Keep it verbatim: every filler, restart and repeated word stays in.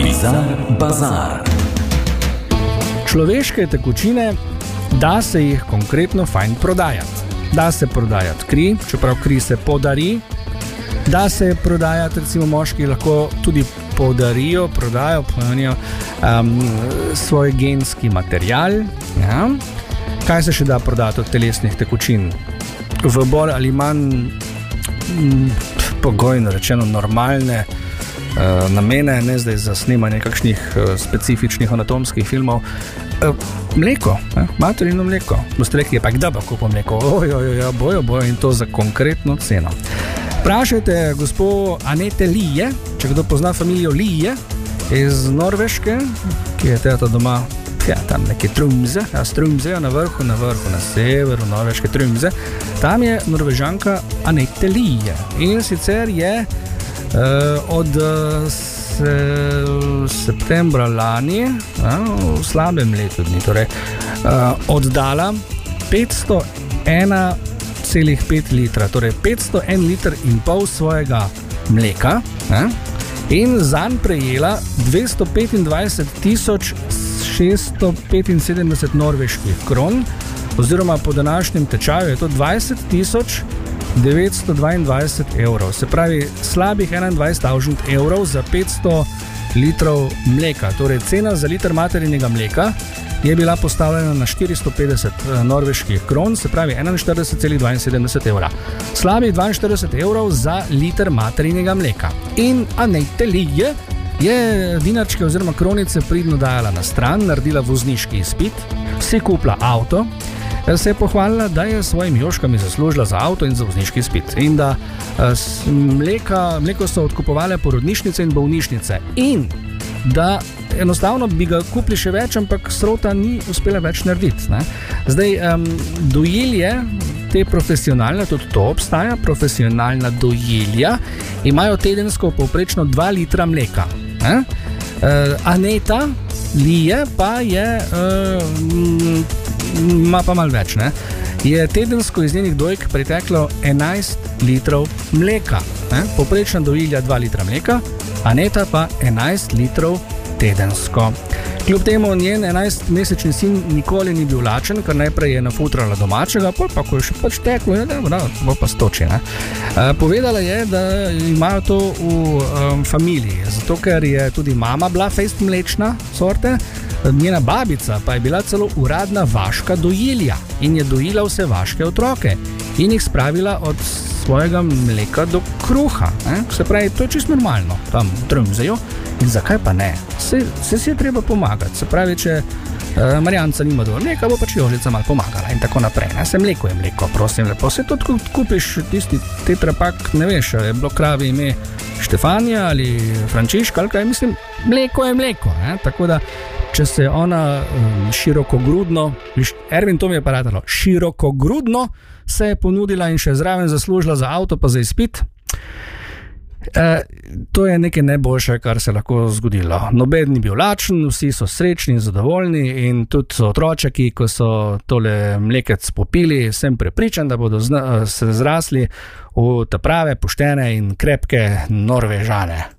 Bizar Bazar. Človeške tekočine, da se jih konkretno fajn prodajati. Da se prodajati kri, čeprav kri se podari. Da se prodajati, recimo moški lahko tudi podarijo, prodajo, pomenijo um, svoj genski material. Ja. Kaj se še da prodati od telesnih tekočin? V bolj ali manj m, pogojno rečeno normalne uh, namene, ne zdaj za snemanje kakšnih uh, specifičnih anatomskih filmov. Uh, mleko, eh, materino mleko. Boste rekli, pa kdaj pa kupim mleko? Ojojojo, bojo, bojo in to za konkretno ceno. Vprašajte gospod Anete Lije, če kdo pozna familijo Lije iz Norveške, ki je teta doma, ja, tam neke Tromsø, ja, Tromsø na vrhu, na vrhu, na severu Norveške Tromsø. Tam je Norvežanka Anete Lije in sicer je uh, od se, septembra lani, ja, v slabem letu dni, torej, uh, oddala petsto ena celih pet litra, torej petsto en liter in pol svojega mleka, ne? In zanj prejela dvesto petindvajset tisoč šeststo petinsedemdeset norveških kron, oziroma po današnjem tečaju je to dvajset tisoč devetsto dvaindvajset evrov. Se pravi, slabih enaindvajset tisoč evrov za petsto litrov mleka. Torej, cena za liter materinega mleka je bila postavljena na štiristo petdeset norveških kron, se pravi enainštirideset celih dvainsedemdeset evra. Slabih dvainštirideset evrov za liter materinega mleka. In Anete Lije je dinarčke oziroma kronice pridno dajala na stran, naredila vozniški izpit, si kupila avto, se je pohvalila, da je s svojimi joškami zaslužila za avto in za vozniški izpit. In da mleka, mleko so odkupovale porodnišnice in bolnišnice. In da enostavno bi ga kupili še več, ampak srota ni uspela več narediti. Ne? Zdaj, um, dojilje, te profesionalne, tudi to obstaja, profesionalna dojilja, imajo tedensko povprečno dva litra mleka. Ne? Uh, Aneta Lije pa je, ima uh, pa malo več, ne? Je tedensko iz njenih dojk priteklo enajst litrov mleka. Ne? Povprečna dojilja dva litra mleka, Aneta pa enajst litrov tedensko. Kljub temu njen enajstmesečni sin nikoli ni bil lačen, ker najprej je nafutrala domačega, pol pa ko je še pač teklo, je, da, da bo pa stoči. Ne? E, povedala je, da imajo to v um, familiji, zato ker je tudi mama bila fejst mlečna sorte, njena babica pa je bila celo uradna vaška dojilja in je dojila vse vaške otroke in jih spravila od svojega mleka do kruha. Ne? Se pravi, to je čisto normalno, tam v Tromsøju. In zakaj pa ne? Se, se si je treba pomagati. Se pravi, če uh, Marjanca nima dovolj mleka, bo pač Jožica malo pomagala in tako naprej. Ne? Se mleko je mleko, prosim lepo. Se tudi kupiš tisti tetrapak, ne veš, je bilo kravi ime Štefanija ali Frančiška, ali kaj, mislim, mleko je mleko. Ne? Tako da, če se ona um, širokogrudno, Ervin, to mi je pa ratalo, širokogrudno se je ponudila in še zraven zaslužila za avto pa za izpit, E, to je nekaj najboljše, kar se lahko zgodilo. Noben ni bil lačen, vsi so srečni in zadovoljni in tudi otročeki, ko so tole mlekec popili, sem prepričan, da bodo zna, se zrasli v ta prave, poštene in krepke Norvežane.